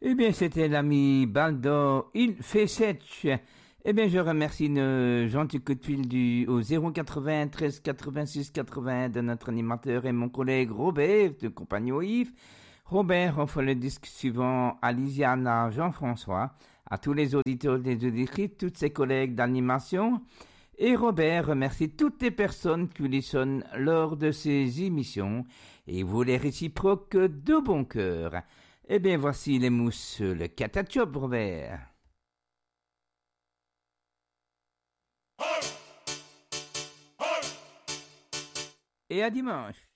Eh bien, c'était l'ami Baldo, il fait sèche. Eh bien, je remercie le gentil coup de fil au 093 86 80 de notre animateur et mon collègue Robert de Compagnon Yves. Robert offre le disque suivant à Lisiane, Jean-François, à tous les auditeurs et les auditrices, tous ses collègues d'animation. Et Robert remercie toutes les personnes qui lui sonnent lors de ses émissions et vous les réciproques de bon cœur. Eh bien, voici les mousses, le catachop, Robert. Et à dimanche.